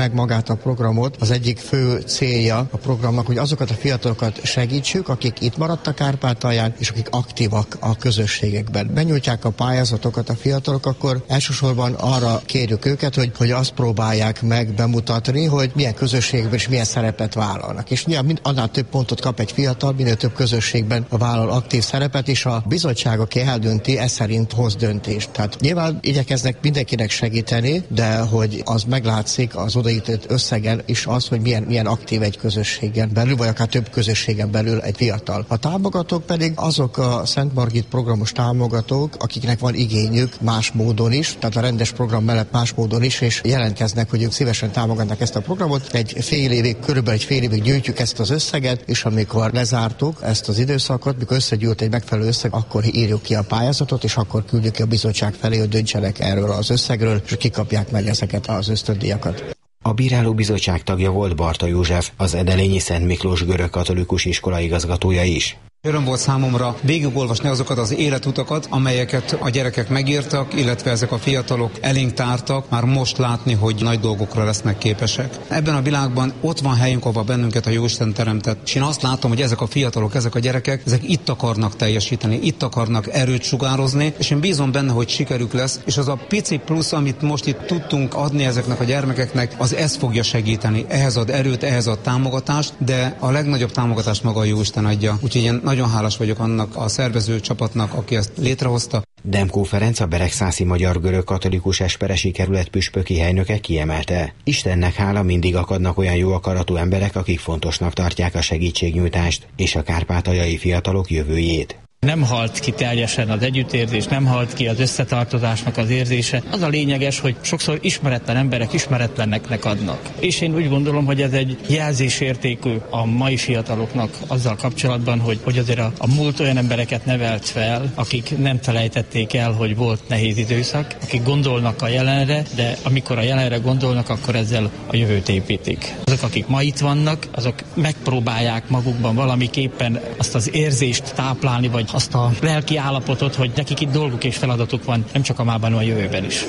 meg magát a programot. Az egyik fő célja a programnak, hogy azokat a fiatalokat segítsük, akik itt maradtak Kárpátalján, és akik aktívak a közösségekben. Benyújtják a pályázatokat a fiatalok, akkor elsősorban arra kérjük őket, hogy azt próbálják meg bemutatni, hogy milyen közösségben és milyen szerepet vállalnak. És nyilván annál több pontot kap egy fiatal, minél több közösségben vállal aktív szerepet, és a bizottság, aki eldönti, ez szerint hoz döntést. Tehát nyilván igyekeznek mindenkinek segíteni, de hogy az meglátszik az odaítélt összegen is az, hogy milyen aktív egy közösségen belül, vagy akár több közösségen belül egy fiatal. A támogatók pedig azok a Szent Margit programos támogatók, akiknek van igényük más módon is, tehát a rendes program mellett más módon is, és jelentkeznek, hogy ők szívesen támogatnak ezt a programot. Körülbelül egy fél évig gyűjtjük ezt az összeget, és amikor lezártuk ezt az időszakot, mikor összegyűlt egy megfelelő összeg, akkor írjuk ki a pályázatot, és akkor küldjük ki a bizottság felé, hogy döntsenek erről az összegről, és kikapják meg ezeket az ösztöndíjakat. A bírálóbizottság tagja volt Barta József, az edelényi Szent Miklós görögkatolikus iskola igazgatója is. Öröm volt számomra végigolvasni azokat az életutakat, amelyeket a gyerekek megírtak, illetve ezek a fiatalok elénk tártak, már most látni, hogy nagy dolgokra lesznek képesek. Ebben a világban ott van helyünk, ahol bennünket a Jóisten teremtett. És én azt látom, hogy ezek a fiatalok, ezek a gyerekek, ezek itt akarnak teljesíteni, itt akarnak erőt sugározni, és én bízom benne, hogy sikerük lesz, és az a pici plusz, amit most itt tudtunk adni ezeknek a gyermekeknek, az ezt fogja segíteni. Ehhez ad erőt, ehhez ad támogatást, de a legnagyobb támogatást maga a Jóisten adja. Úgyhogy én nagyon hálás vagyok annak a szervező csapatnak, aki ezt létrehozta. Demkó Ferenc, a Beregszászi Magyar Görögkatolikus Esperesi Kerület püspöki helynöke kiemelte: Istennek hála, mindig akadnak olyan jó akaratú emberek, akik fontosnak tartják a segítségnyújtást és a kárpátaljai fiatalok jövőjét. Nem halt ki teljesen az együttérzés, nem halt ki az összetartozásnak az érzése. Az a lényeges, hogy sokszor ismeretlen emberek ismeretleneknek adnak. És én úgy gondolom, hogy ez egy jelzésértékű a mai fiataloknak azzal kapcsolatban, hogy azért a múlt olyan embereket nevelt fel, akik nem felejtették el, hogy volt nehéz időszak, akik gondolnak a jelenre, de amikor a jelenre gondolnak, akkor ezzel a jövőt építik. Azok, akik ma itt vannak, azok megpróbálják magukban valamiképpen azt az érzést táplálni, vagy azt a lelki állapotot, hogy nekik itt dolguk és feladatuk van, nem csak a mában, hanem a jövőben is.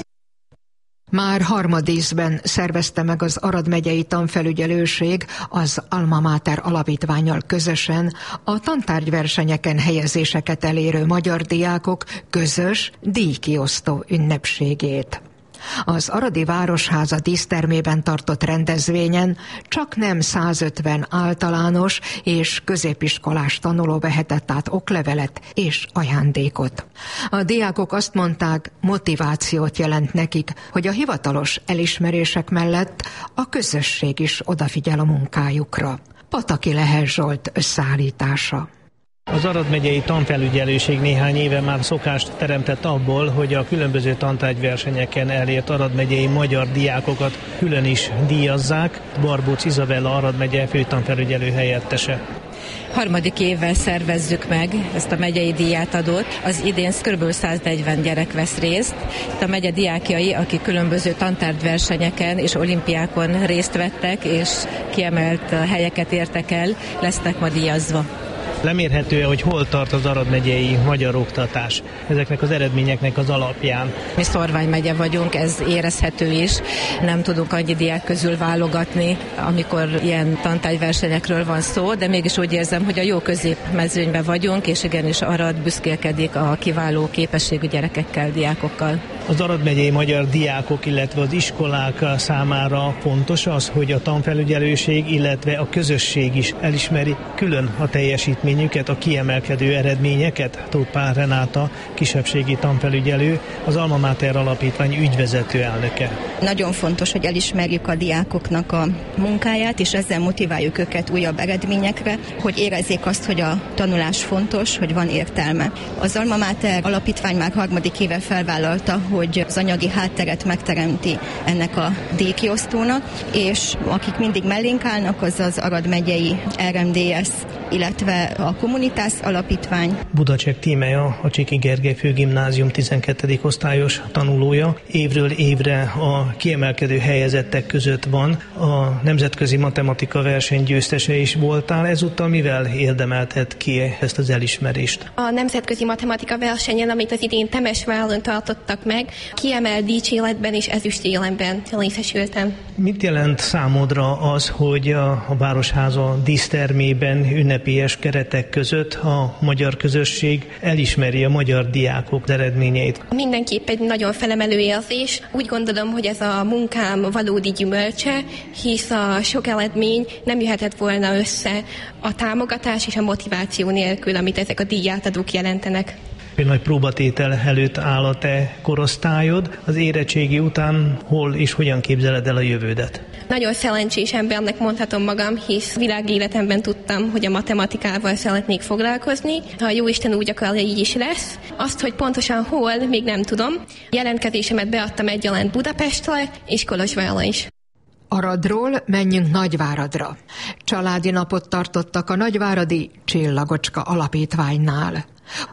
Már harmadízben szervezte meg az Arad megyei tanfelügyelőség az Alma Mater alapítvánnyal közösen a tantárgyversenyeken helyezéseket elérő magyar diákok közös díjkiosztó ünnepségét. Az aradi Városháza dísztermében tartott rendezvényen csaknem 150 általános és középiskolás tanuló vehetett át oklevelet és ajándékot. A diákok azt mondták, motivációt jelent nekik, hogy a hivatalos elismerések mellett a közösség is odafigyel a munkájukra. Pataki Lehel Zsolt összeállítása. Az Arad megyei tanfelügyelőség néhány éve már szokást teremtett abból, hogy a különböző tantárgyversenyeken elért Arad megyei magyar diákokat külön is díjazzák. Barbóc Izabella Arad megye főtanfelügyelő helyettese. Harmadik évvel szervezzük meg ezt a megyei díjátadót. Az idén kb. 140 gyerek vesz részt. Itt a megye diákjai, akik különböző tantárgyversenyeken és olimpiákon részt vettek, és kiemelt helyeket értek el, lesznek ma díjazva. Lemérhető-e, hogy hol tart az Arad megyei magyar oktatás ezeknek az eredményeknek az alapján? Mi Szorvány megye vagyunk, ez érezhető is. Nem tudunk annyi diák közül válogatni, amikor ilyen tantárgyversenyekről van szó, de mégis úgy érzem, hogy a jó középmezőnyben vagyunk, és igenis Arad büszkélkedik a kiváló képességű gyerekekkel, diákokkal. Az Arad megyei magyar diákok, illetve az iskolák számára fontos az, hogy a tanfelügyelőség, illetve a közösség is elismeri külön a teljesítményüket, a kiemelkedő eredményeket. Tóth Pál Renáta, kisebbségi tanfelügyelő, az Alma Mater alapítvány ügyvezető elnöke. Nagyon fontos, hogy elismerjük a diákoknak a munkáját, és ezzel motiváljuk őket újabb eredményekre, hogy érezzék azt, hogy a tanulás fontos, hogy van értelme. Az Alma Mater alapítvány már harmadik éve felvállalta, hogy az anyagi hátteret megteremti ennek a díjkiosztónak, és akik mindig mellénk állnak, az az Arad megyei RMDS illetve a Communitas Alapítvány. Budacsek Tímea, a Csiki Gergely Főgimnázium 12. osztályos tanulója. Évről évre a kiemelkedő helyezettek között van. A nemzetközi matematika verseny győztese is voltál. Ezúttal mivel érdemelted ki ezt az elismerést? A nemzetközi matematika versenyen, amit az idén Temesváron tartottak meg, kiemelt dicséretben és ezüstéremben részesültem. Mit jelent számodra az, hogy a Városháza dísztermében ünnepélyes keretek között a magyar közösség elismeri a magyar diákok eredményeit? Mindenképp egy nagyon felemelő érzés. Úgy gondolom, hogy ez a munkám valódi gyümölcse, hisz a sok eredmény nem jöhetett volna össze a támogatás és a motiváció nélkül, amit ezek a díjátadók jelentenek. Nagy próbatétel előtt áll a te korosztályod. Az érettségi után hol és hogyan képzeled el a jövődet? Nagyon szerencsés embernek mondhatom magam, hisz világéletemben tudtam, hogy a matematikával szeretnék foglalkozni. Ha Jóisten úgy akarja, így is lesz. Azt, hogy pontosan hol, még nem tudom. Jelentkezésemet beadtam egyaránt Budapestre és Kolozsvárra is. Aradról menjünk Nagyváradra. Családi napot tartottak a nagyváradi Csillagocska Alapítványnál.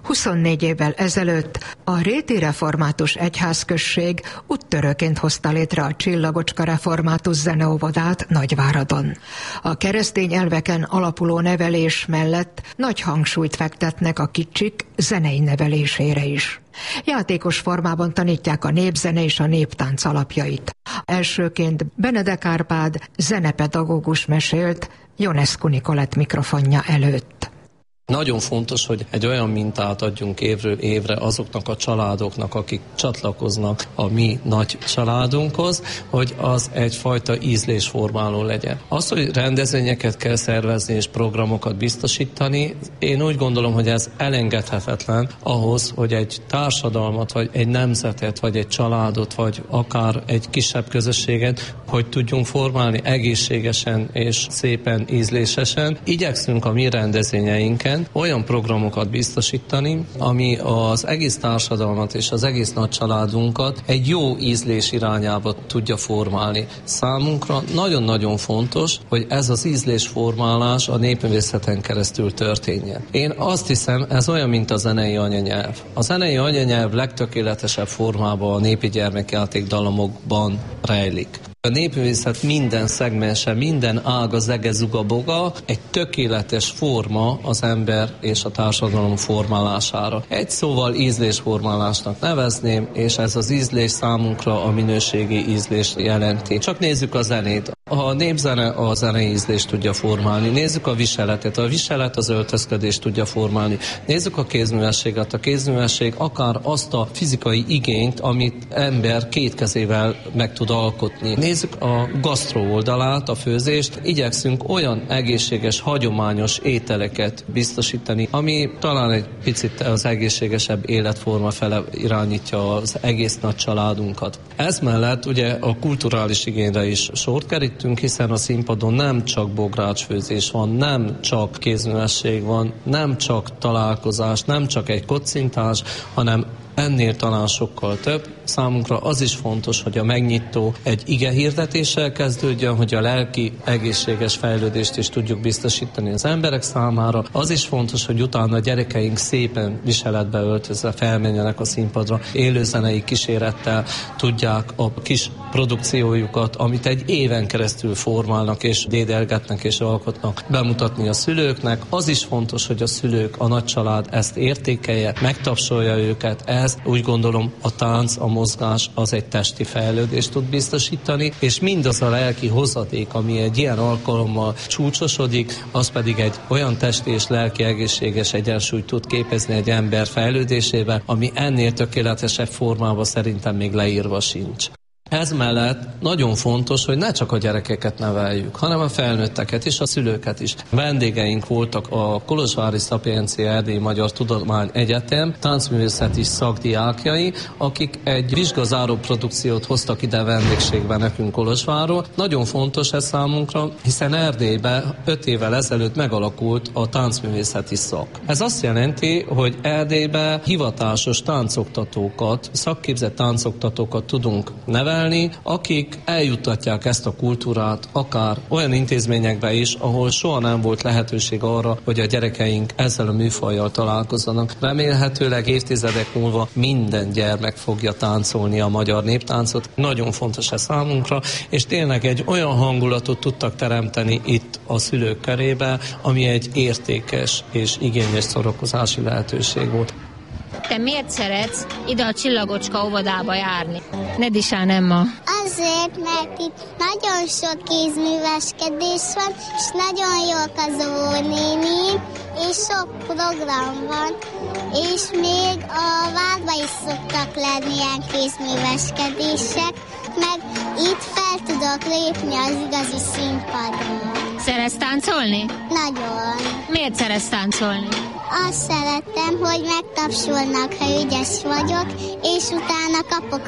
24 évvel ezelőtt a Réti Református Egyházközség úttörőként hozta létre a Csillagocska Református Zeneóvodát Nagyváradon. A keresztény elveken alapuló nevelés mellett nagy hangsúlyt fektetnek a kicsik zenei nevelésére is. Játékos formában tanítják a népzene és a néptánc alapjait. Elsőként Benedek Árpád zenepedagógus mesélt Ionescu Nikolett mikrofonja előtt. Nagyon fontos, hogy egy olyan mintát adjunk évről évre azoknak a családoknak, akik csatlakoznak a mi nagy családunkhoz, hogy az egyfajta ízlésformáló legyen. Az, hogy rendezvényeket kell szervezni és programokat biztosítani, én úgy gondolom, hogy ez elengedhetetlen ahhoz, hogy egy társadalmat, vagy egy nemzetet, vagy egy családot, vagy akár egy kisebb közösséget, hogy tudjunk formálni egészségesen és szépen ízlésesen. Igyekszünk a mi rendezvényeinken olyan programokat biztosítani, ami az egész társadalmat és az egész nagy családunkat egy jó ízlés irányába tudja formálni. Számunkra nagyon-nagyon fontos, hogy ez az ízlésformálás a népművészeten keresztül történjen. Én azt hiszem, ez olyan, mint a zenei anyanyelv. A zenei anyanyelv legtökéletesebb formában a népi gyermekjáték dallamokban rejlik. A népművészet minden szegmense, minden ága, zege, zuga, boga egy tökéletes forma az ember és a társadalom formálására. Egy szóval ízlésformálásnak nevezném, és ez az ízlés számunkra a minőségi ízlést jelenti. Csak nézzük a zenét. A népzene a zenei ízlést tudja formálni. Nézzük a viseletet. A viselet az öltözködést tudja formálni. Nézzük a kézművességet. A kézművesség akár azt a fizikai igényt, amit ember két kezével meg tud alkotni. Nézzük a gasztró oldalát, a főzést. Igyekszünk olyan egészséges, hagyományos ételeket biztosítani, ami talán egy picit az egészségesebb életforma fele irányítja az egész nagy családunkat. Ez mellett ugye a kulturális igényre is sort kerítünk, hiszen a színpadon nem csak bográcsfőzés van, nem csak kézművesség van, nem csak találkozás, nem csak egy kocintás, hanem ennél talán sokkal több. Számunkra az is fontos, hogy a megnyitó egy igehirdetéssel kezdődjön, hogy a lelki egészséges fejlődést is tudjuk biztosítani az emberek számára. Az is fontos, hogy utána a gyerekeink szépen viseletbe öltözve felmenjenek a színpadra, élőzenei kísérettel tudják a kis produkciójukat, amit egy éven keresztül formálnak és dédelgetnek és alkotnak, bemutatni a szülőknek. Az is fontos, hogy a szülők, a nagy család ezt értékelje, megtapsolja őket. Ez úgy gondolom a tánc, a mozgás az egy testi fejlődést tud biztosítani, és mindaz a lelki hozadék, ami egy ilyen alkalommal csúcsosodik, az pedig egy olyan testi és lelki egészséges egyensúlyt tud képezni egy ember fejlődésében, ami ennél tökéletesebb formában szerintem még leírva sincs. Ez mellett nagyon fontos, hogy ne csak a gyerekeket neveljük, hanem a felnőtteket és a szülőket is. Vendégeink voltak a Kolozsvári Szapiencia Erdélyi Magyar Tudomány Egyetem táncművészeti szakdiákjai, akik egy vizsgazáró produkciót hoztak ide vendégségben nekünk Kolozsvárról. Nagyon fontos ez számunkra, hiszen Erdélyben 5 évvel ezelőtt megalakult a táncművészeti szak. Ez azt jelenti, hogy Erdélyben hivatásos táncoktatókat, szakképzett táncoktatókat tudunk nevelni, nevelni, akik eljuttatják ezt a kultúrát akár olyan intézményekbe is, ahol soha nem volt lehetőség arra, hogy a gyerekeink ezzel a műfajjal találkozzanak. Remélhetőleg évtizedek múlva minden gyermek fogja táncolni a magyar néptáncot. Nagyon fontos ez számunkra, és tényleg egy olyan hangulatot tudtak teremteni itt a szülők körébe, ami egy értékes és igényes szórakozási lehetőség volt. Te miért szeretsz ide a Csillagocska óvodába járni? Nedisán Emma. Azért, mert itt nagyon sok kézműveskedés van, és nagyon jók az óvónéni, és sok program van, és még a várba is szoktak lenni ilyen kézműveskedések, meg itt fel tudok lépni az igazi színpadra. Szeretsz táncolni? Nagyon. Miért szeretsz táncolni? Azt szeretem, hogy megtapsolnak, ha ügyes vagyok, és utána kapok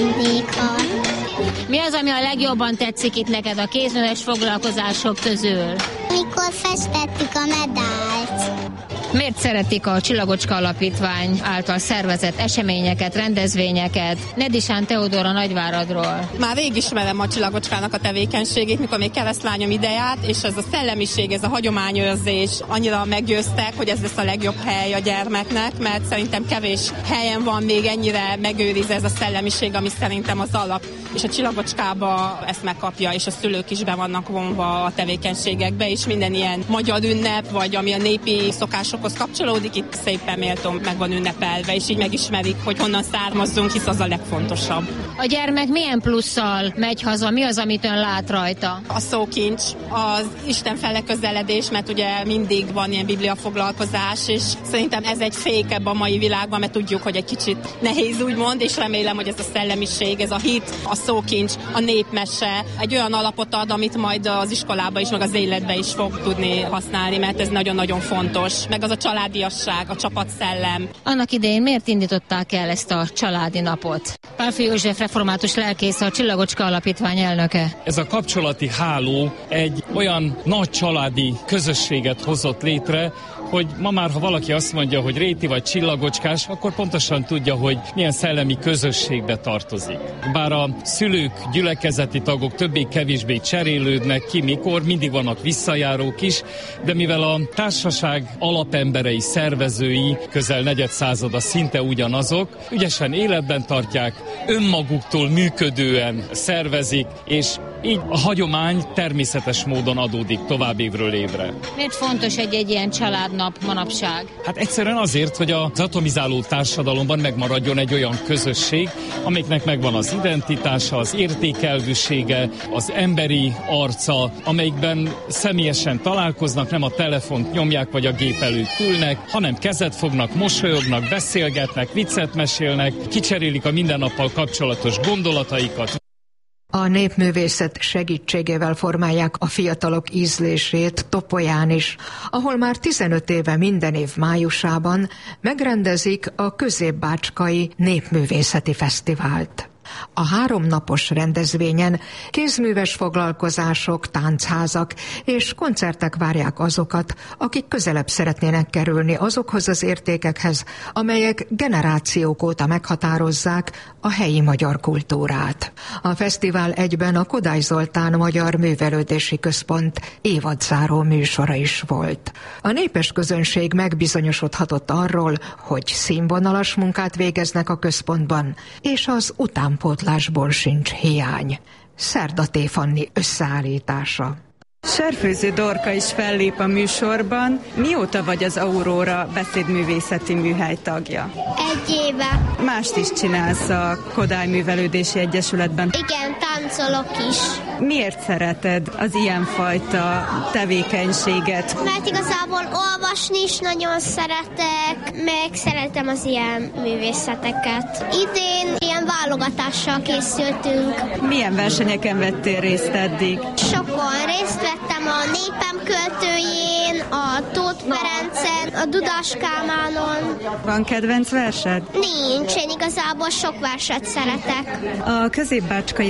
ajándékot. Mi az, ami a legjobban tetszik itt neked a kézműves foglalkozások közül? Mikor festettük a medált. Miért szeretik a Csillagocska Alapítvány által szervezett eseményeket, rendezvényeket? Nedisán Teodóra Nagyváradról. Már rég ismerem a Csillagocskának a tevékenységét, mikor még keresztlányom ide járt, és ez a szellemiség, ez a hagyományőrzés annyira meggyőztek, hogy ez lesz a legjobb hely a gyermeknek, mert szerintem kevés helyen van még ennyire megőrizve ez a szellemiség, ami szerintem az alap. És a Csillagocskába ezt megkapja, és a szülők is be vannak vonva a tevékenységekbe, és minden ilyen magyar ünnep, vagy ami a népi szokásokhoz kapcsolódik, itt szépen méltón meg van ünnepelve, és így megismerik, hogy honnan származzunk, hisz az a legfontosabb. A gyermek milyen plusszal megy haza? Mi az, amit ön lát rajta? A szókincs, az Isten fele közeledés, mert ugye mindig van ilyen bibliafoglalkozás, és szerintem ez egy fék ebben a mai világban, mert tudjuk, hogy egy kicsit nehéz úgymond, és remélem, hogy ez a szellemiség, ez a hit, a szókincs, a népmese egy olyan alapot ad, amit majd az iskolába is, meg az életbe is fog tudni használni, mert ez nagyon-nagyon fontos. Meg az a családiasság, a csapatszellem. Annak idején miért indították el ezt a családi napot? Pálffy József református lelkész, a Csillagocska Alapítvány elnöke. Ez a kapcsolati háló egy olyan nagy családi közösséget hozott létre, hogy ma már, ha valaki azt mondja, hogy réti vagy csillagocskás, akkor pontosan tudja, hogy milyen szellemi közösségbe tartozik. Bár a szülők, gyülekezeti tagok többé-kevésbé cserélődnek ki, mikor mindig vannak visszajárók is, de mivel a társaság alapemberei, szervezői közel negyedszázada szinte ugyanazok, ügyesen életben tartják, önmaguktól működően szervezik, és így a hagyomány természetes módon adódik tovább évről évre. Miért fontos egy ilyen családnap manapság? Hát egyszerűen azért, hogy az atomizáló társadalomban megmaradjon egy olyan közösség, amiknek megvan az identitása, az értékelvűsége, az emberi arca, amelyikben személyesen találkoznak, nem a telefont nyomják vagy a gép előtt ülnek, hanem kezet fognak, mosolyognak, beszélgetnek, viccet mesélnek, kicserélik a mindennappal kapcsolatos gondolataikat. A népművészet segítségével formálják a fiatalok ízlését Topolyán is, ahol már 15 éve minden év májusában megrendezik a Középbácskai Népművészeti Fesztivált. A 3 napos rendezvényen kézműves foglalkozások, táncházak és koncertek várják azokat, akik közelebb szeretnének kerülni azokhoz az értékekhez, amelyek generációk óta meghatározzák a helyi magyar kultúrát. A fesztivál egyben a Kodály Zoltán Magyar Művelődési Központ évadzáró műsora is volt. A népes közönség megbizonyosodhatott arról, hogy színvonalas munkát végeznek a központban, és az utánpótlásból sincs hiány. Szerda T. Fanni összeállítása. Serfőző Dorka is fellép a műsorban. Mióta vagy az Aurora beszédművészeti műhely tagja? 1 éve. Mást is csinálsz a Kodály Művelődési Egyesületben? Igen, táncolok is. Miért szereted az ilyenfajta tevékenységet? Mert igazából olvasni is nagyon szeretek, meg szeretem az ilyen művészeteket. Idén ilyen válogatással készültünk. Milyen versenyeken vettél részt eddig? Sokon részt vettem a Népem költőjén, a Tóth Ferencen, a Dudás Kálmánon. Van kedvenc versed? Nincs, én igazából sok verset szeretek. A Középbácskai Népművészeti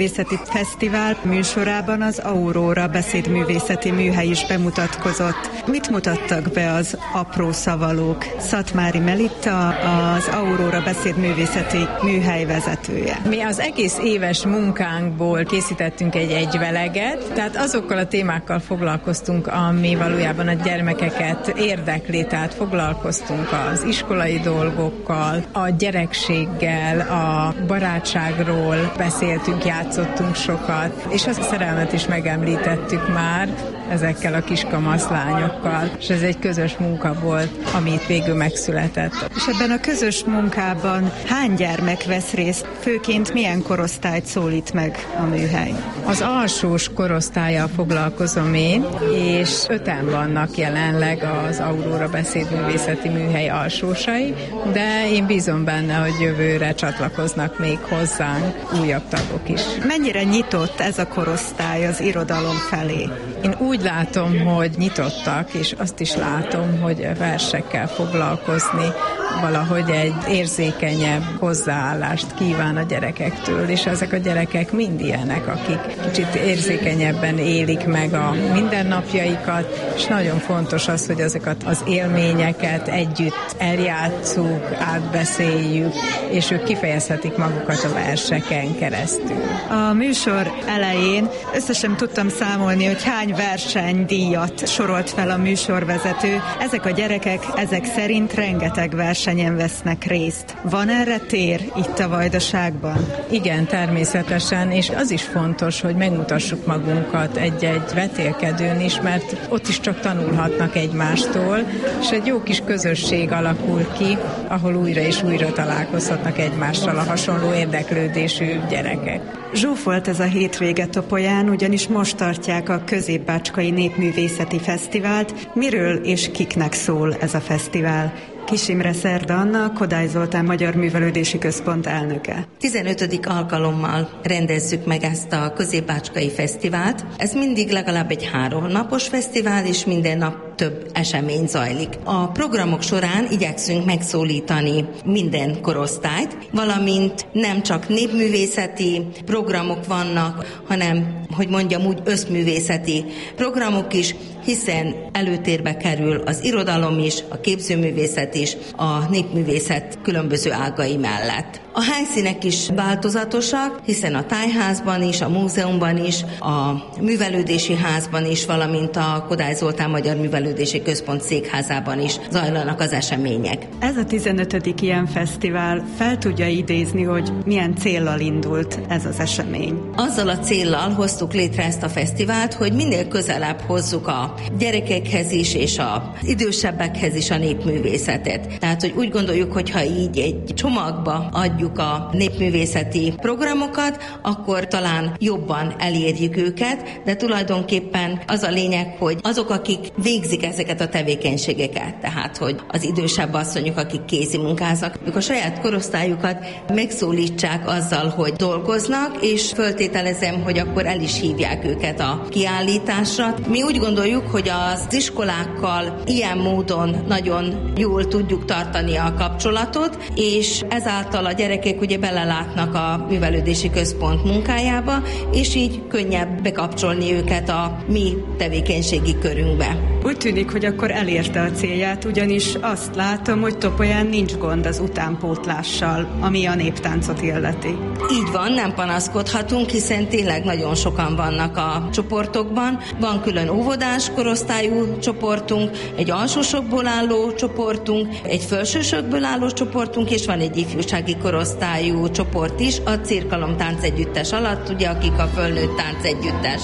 Beszédművészeti Fesztivál műsorában az Aurora beszédművészeti műhely is bemutatkozott. Mit mutattak be az apró szavalók? Szatmári Melitta, az Aurora beszédművészeti műhely vezetője. Mi az egész éves munkánkból készítettünk egy egyveleget, tehát azokkal a témákkal foglalkoztunk, ami valójában a gyermekeket érdekli, tehát foglalkoztunk az iskolai dolgokkal, a gyerekséggel, a barátságról beszéltünk, játszottunk sokat, és a szerelmet is megemlítettük már ezekkel a kiskamaszlányokkal, és ez egy közös munka volt, amit végül megszületett. És ebben a közös munkában hány gyermek vesz részt? Főként milyen korosztályt szólít meg a műhely? Az alsós korosztállyal foglalkozom én, és 5-en vannak jelenleg az Aurora beszédművészeti műhely alsósai, de én bízom benne, hogy jövőre csatlakoznak még hozzánk újabb tagok is. Mennyire nyitott ez a korosztály az irodalom felé? Én úgy látom, hogy nyitottak, és azt is látom, hogy versekkel foglalkozni valahogy egy érzékenyebb hozzáállást kíván a gyerekektől, és ezek a gyerekek mind ilyenek, akik kicsit érzékenyebben élik meg a mindennapjaikat, és nagyon fontos az, hogy ezeket az élményeket együtt eljátsszuk, átbeszéljük, és ők kifejezhetik magukat a verseken keresztül. A műsor elején összesen tudtam számolni, hogy hány versenydíjat sorolt fel a műsorvezető. Ezek a gyerekek ezek szerint rengeteg versenyen vesznek részt. Van erre tér itt a Vajdaságban? Igen, természetesen, és az is fontos, hogy megmutassuk magunkat egy-egy vetélkedőn is, mert ott is csak tanulhatnak egymástól, és egy jó kis közösség alakul ki, ahol újra és újra találkozhatnak egymással a hasonló érdeklődésű gyerekek. Zsúfolt ez a hétvége Topolyán, ugyanis most tartják a Közép-Bácskai Népművészeti Fesztivált. Miről és kiknek szól ez a fesztivál? Kis Imre Szerda Anna, Kodály Zoltán Magyar Művelődési Központ elnöke. 15. alkalommal rendezzük meg ezt a Közép-Bácskai Fesztivált. Ez mindig legalább egy 3 napos fesztivál, és minden nap több esemény zajlik. A programok során igyekszünk megszólítani minden korosztályt, valamint nem csak népművészeti programok vannak, hanem, hogy mondjam úgy, összművészeti programok is, hiszen előtérbe kerül az irodalom is, a képzőművészet is, a népművészet különböző ágai mellett. A helyszínek is változatosak, hiszen a tájházban is, a múzeumban is, a művelődési házban is, valamint a Kodály Zoltán Magyar Művelődési Központ székházában is zajlanak az események. Ez a 15. ilyen fesztivál fel tudja idézni, hogy milyen céllal indult ez az esemény? Azzal a céllal hoztuk létre ezt a fesztivált, hogy minél közelebb hozzuk a gyerekekhez is, és az idősebbekhez is a népművészetet. Tehát, hogy úgy gondoljuk, hogy ha így egy csomagba adjuk a népművészeti programokat, akkor talán jobban elérjük őket, de tulajdonképpen az a lényeg, hogy azok, akik végzik ezeket a tevékenységeket, tehát, hogy az idősebb asszonyok, akik kézi munkáznak, ők a saját korosztályukat megszólítsák azzal, hogy dolgoznak, és föltételezem, hogy akkor el is hívják őket a kiállításra. Mi úgy gondoljuk, hogy az iskolákkal ilyen módon nagyon jól tudjuk tartani a kapcsolatot, és ezáltal a gyerekek ugye belelátnak a művelődési központ munkájába, és így könnyebb bekapcsolni őket a mi tevékenységi körünkbe. Úgy tűnik, hogy akkor elérte a célját, ugyanis azt látom, hogy Topolyán nincs gond az utánpótlással, ami a néptáncot illeti. Így van, nem panaszkodhatunk, hiszen tényleg nagyon sokan vannak a csoportokban. Van külön óvodás korosztályú csoportunk, egy alsósokból álló csoportunk, egy felsősökből álló csoportunk, és van egy ifjúsági korosztályú csoport is, a Cirkalom táncegyüttes alatt, ugye, akik a fölnőtt táncegyüttes.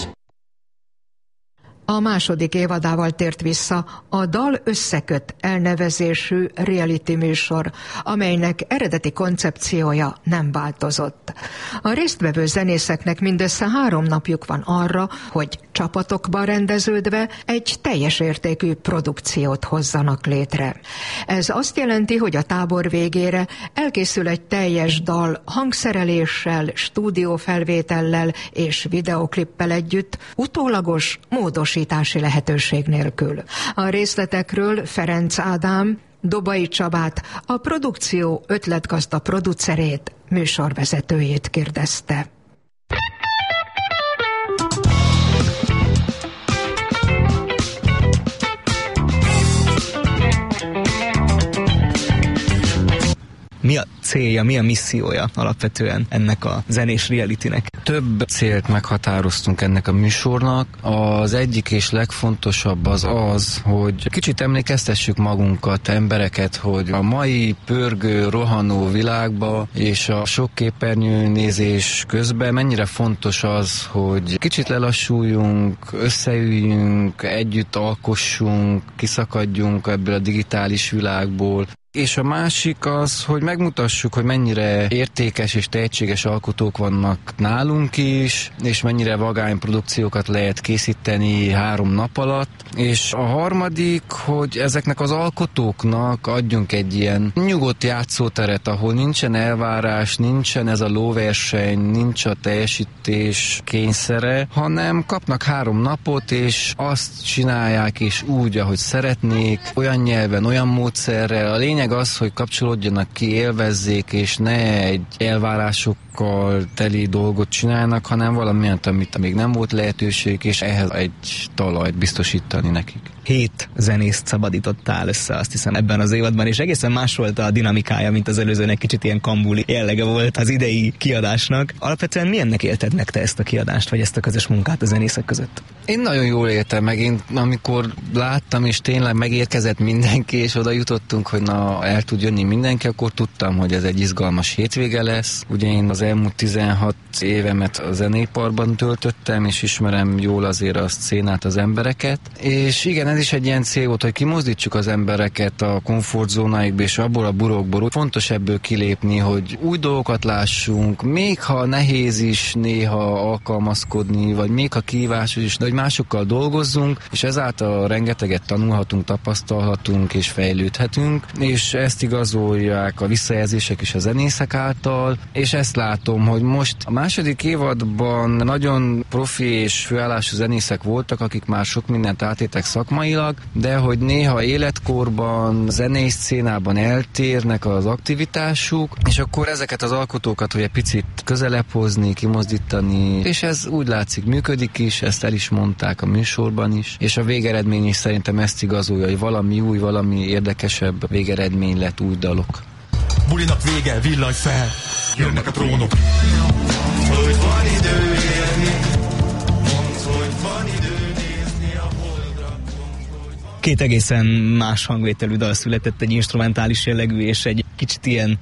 A második évadával tért vissza a Dal összeköt elnevezésű reality műsor, amelynek eredeti koncepciója nem változott. A résztvevő zenészeknek mindössze 3 napjuk van arra, hogy csapatokba rendeződve egy teljes értékű produkciót hozzanak létre. Ez azt jelenti, hogy a tábor végére elkészül egy teljes dal hangszereléssel, stúdiófelvétellel és videoklippel együtt, utólagos módosítási lehetőség nélkül. A részletekről Ferenc Ádám, Dobai Csabát, a produkció ötletgazda producerét, műsorvezetőjét kérdezte. célja, mi a missziója alapvetően ennek a zenés realitynek? Több célt meghatároztunk ennek a műsornak. Az egyik és legfontosabb az, hogy kicsit emlékeztessük magunkat, embereket, hogy a mai pörgő, rohanó világba és a sok képernyőnézés közben mennyire fontos az, hogy kicsit lelassuljunk, összeüljünk, együtt alkossunk, kiszakadjunk ebből a digitális világból. És a másik az, hogy megmutassuk, hogy mennyire értékes és tehetséges alkotók vannak nálunk is, és mennyire vagány produkciókat lehet készíteni 3 nap alatt. És a harmadik, hogy ezeknek az alkotóknak adjunk egy ilyen nyugodt játszóteret, ahol nincsen elvárás, nincsen ez a lóverseny, nincs a teljesítés kényszere, hanem kapnak 3 napot, és azt csinálják, és úgy, ahogy szeretnék, olyan nyelven, olyan módszerrel. A lényeg az, hogy kapcsolódjanak ki, élvezzék, és ne egy elvárásokkal teli dolgot csinálnak, hanem valamilyen, amit még nem volt lehetőség, és ehhez egy talajt biztosítani nekik. 7 zenészt szabadítottál össze, azt hiszem, ebben az évadban, és egészen más volt a dinamikája, mint az előzőnek, kicsit ilyen kambuli jellege volt az idei kiadásnak. Alapvetően milyennek élted meg te ezt a kiadást, vagy ezt a közös munkát a zenészek között? Én nagyon jól éltem meg, én amikor láttam, és tényleg megérkezett mindenki, és oda jutottunk, hogy na, el tud jönni mindenki, akkor tudtam, hogy ez egy izgalmas hétvége lesz. Ugye én az elmúlt 16 évemet a zeneiparban töltöttem, és ismerem jól azért a szcénát, az embereket, és igen, ez is egy ilyen cél volt, hogy kimozdítsuk az embereket a komfortzónáikba, és abból a burokból. Fontos ebből kilépni, hogy új dolgokat lássunk, még ha nehéz is néha alkalmazkodni, vagy még ha kihívásos is, de hogy másokkal dolgozzunk, és ezáltal rengeteget tanulhatunk, tapasztalhatunk, és fejlődhetünk, és ezt igazolják a visszajelzések is a zenészek által, és ezt látom, hogy most a második évadban nagyon profi és főállású zenészek voltak, akik már sok mindent átéltek szakmailag, de hogy néha életkorban, zenei szcénában eltérnek az aktivitásuk, és akkor ezeket az alkotókat, hogy egy picit közelebb hozni, kimozdítani, és ez úgy látszik működik is, ezt el is mondták a műsorban is, és a végeredmény is szerintem ezt igazolja, hogy valami új, valami érdekesebb végeredmény lett, új dalok. Bulinak vége, villanj fel, jönnek a trónok. Hogy van idő élni, mondd, hogy van idő nézni a holdra. 2 egészen más hangvételű dal született, egy instrumentális jellegű és egy kicsit ilyen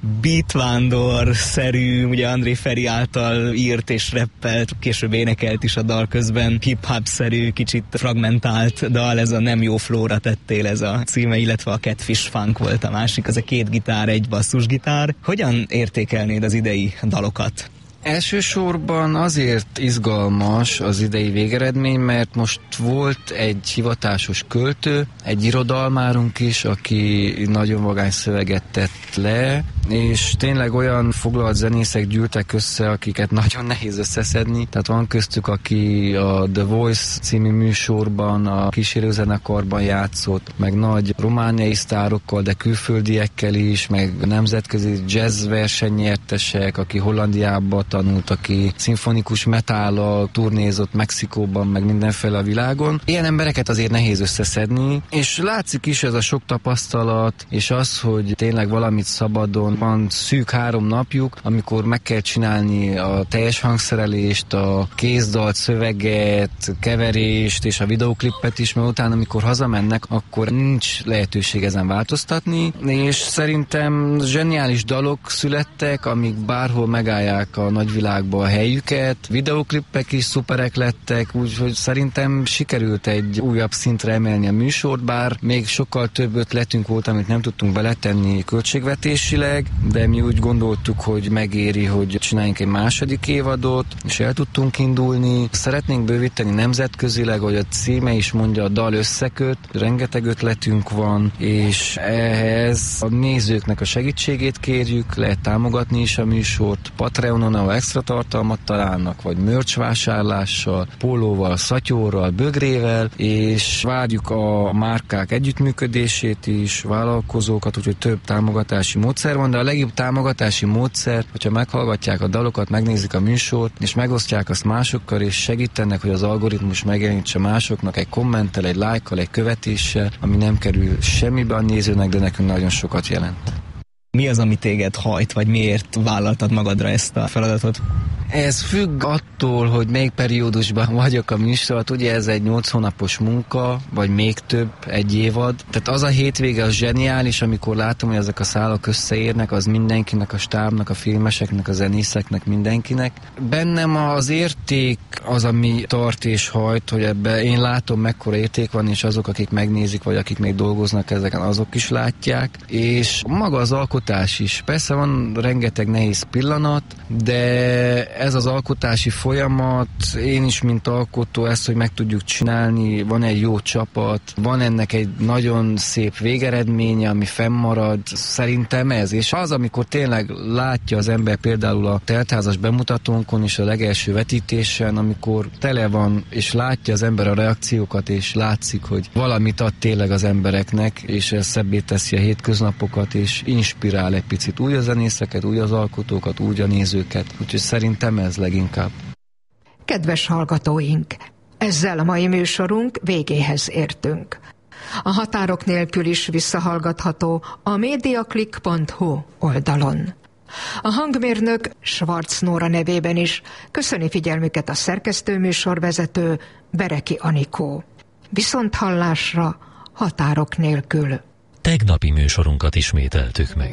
beatvándor-szerű, ugye André Feri által írt és rappelt, később énekelt is a dal közben, hip-hop-szerű, kicsit fragmentált dal, ez a Nem jó flóra tettél, ez a címe, illetve a Catfish Funk volt a másik, az a 2 gitár, egy basszusgitár. Hogyan értékelnéd az idei dalokat? Elsősorban azért izgalmas az idei végeredmény, mert most volt egy hivatásos költő, egy irodalmárunk is, aki nagyon vagány szöveget tett le, és tényleg olyan foglalt zenészek gyűltek össze, akiket nagyon nehéz összeszedni. Tehát van köztük, aki a The Voice című műsorban, a kísérőzenekarban játszott, meg nagy romániai sztárokkal, de külföldiekkel is, meg nemzetközi jazz versenynyertesek, aki Hollandiában tanult, aki szimfonikus metállal turnézott Mexikóban, meg mindenféle a világon. Ilyen embereket azért nehéz összeszedni, és látszik is ez a sok tapasztalat, és az, hogy tényleg valamit szabadon, van szűk 3 napjuk, amikor meg kell csinálni a teljes hangszerelést, a kézdalt, szöveget, keverést és a videóklipet is, mert utána, amikor hazamennek, akkor nincs lehetőség ezen változtatni, és szerintem zseniális dalok születtek, amik bárhol megállják a nagyvilágba a helyüket, videóklipek is szuperek lettek, úgyhogy szerintem sikerült egy újabb szintre emelni a műsort, bár még sokkal több ötletünk volt, amit nem tudtunk beletenni költségvetésileg, de mi úgy gondoltuk, hogy megéri, hogy csináljunk egy második évadot, és el tudtunk indulni. Szeretnénk bővíteni nemzetközileg, hogy a címe is mondja, a dal összeköt, rengeteg ötletünk van, és ehhez a nézőknek a segítségét kérjük, lehet támogatni is a műsort Patreonon, ahol extra tartalmat találnak, vagy merch vásárlással, pólóval, szatyorral, bögrével, és várjuk a márkák együttműködését is, vállalkozókat, úgyhogy több támogatási módszer van, de a legjobb támogatási módszer, hogyha meghallgatják a dalokat, megnézik a műsort, és megosztják azt másokkal, és segítenek, hogy az algoritmus megjelenítse másoknak egy kommenttel, egy lájkkal, egy követéssel, ami nem kerül semmibe a nézőnek, de nekünk nagyon sokat jelent. Mi az, ami téged hajt, vagy miért vállaltad magadra ezt a feladatot? Ez függ attól, hogy melyik periódusban vagyok a műsort. Ugye ez egy 8 hónapos munka, vagy még több, egy évad. Tehát az a hétvége az zseniális, amikor látom, hogy ezek a szálak összeérnek, az mindenkinek, a stábnak, a filmeseknek, a zenészeknek, mindenkinek. Bennem az érték az, ami tart és hajt, hogy ebbe én látom, mekkora érték van, és azok, akik megnézik, vagy akik még dolgoznak ezeken, azok is látják. És maga az alkotás is. Persze van rengeteg nehéz pillanat, de ez az alkotási folyamat, én is, mint alkotó, ezt, hogy meg tudjuk csinálni, van egy jó csapat, van ennek egy nagyon szép végeredménye, ami fennmarad, szerintem ez. És az, amikor tényleg látja az ember például a teltházas bemutatónkon és a legelső vetítésen, amikor tele van, és látja az ember a reakciókat, és látszik, hogy valamit ad tényleg az embereknek, és ez szebbé teszi a hétköznapokat, és inspirál egy picit új a zenészeket, új az alkotókat, új a nézőket. Úgyhogy szerintem ez leginkább. Kedves hallgatóink, ezzel a mai műsorunk végéhez értünk. A határok nélkül is visszahallgatható a mediaclick.hu oldalon. A hangmérnök Schwarz Nóra nevében is köszöni figyelmüket a szerkesztőműsorvezető Bereki Anikó. Viszonthallásra, határok nélkül. Tegnapi műsorunkat ismételtük meg.